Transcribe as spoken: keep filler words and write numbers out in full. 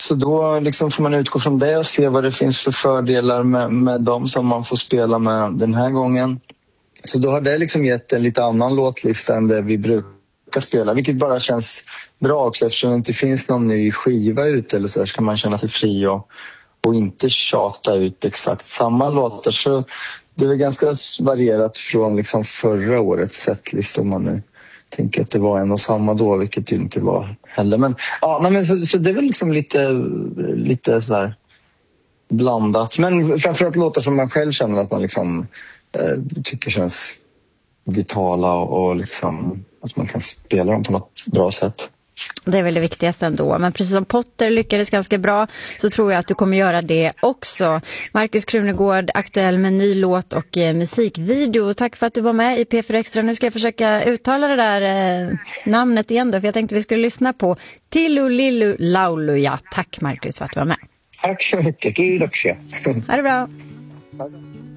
Så då liksom får man utgå från det och se vad det finns för fördelar med, med dem som man får spela med den här gången. Så då har det liksom gett en lite annan låtlista än det vi brukar spela, vilket bara känns bra också eftersom det inte finns någon ny skiva ute eller så, där, så kan man känna sig fri och, och inte tjata ut exakt samma låtar. Så det är väl ganska varierat från liksom förra årets setlista om man nu tänker att det var en och samma då, vilket det inte var heller. Men, ja, nej, men så, så det är väl liksom lite, lite så här blandat. Men framförallt låtar som man själv känner att man liksom eh, tycker känns vitala och, och liksom att man kan spela dem på något bra sätt. Det är väl det viktigaste ändå. Men precis som Potter lyckades ganska bra så tror jag att du kommer göra det också. Markus Krunegård, aktuell med ny låt och eh, musikvideo. Tack för att du var med i P fyra Extra. Nu ska jag försöka uttala det där eh, namnet igen då, för jag tänkte vi skulle lyssna på Tillu Lillu Lauluja. Tack Markus för att du var med. Tack så mycket. Kiitoksia. Ha det bra.